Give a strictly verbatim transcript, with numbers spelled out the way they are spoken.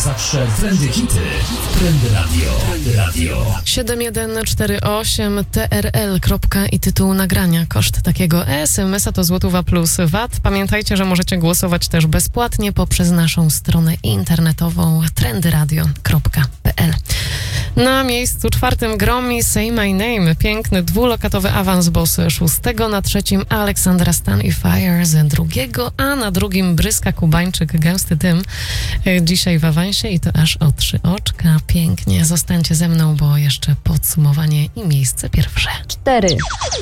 zawsze trendy hity. Trendy Radio. Trendy Radio. siedem jeden cztery osiem T R L. I tytuł nagrania. Koszt takiego es em es a to złotówa plus V A T. Pamiętajcie, że możecie głosować też bezpłatnie poprzez naszą stronę internetową trendy radio kropka p l. Na miejscu czwartym Gromi Say My Name. Piękny dwulokatowy awans Boss szóstego, na trzecim Aleksandra Stan i Fire z drugiego, a na drugim Bryska Kubańczyk Gęsty Dym. Dzisiaj w awansie i to aż o trzy oczka. Pięknie. Zostańcie ze mną, bo jeszcze podsumowanie i miejsce pierwsze. Cztery.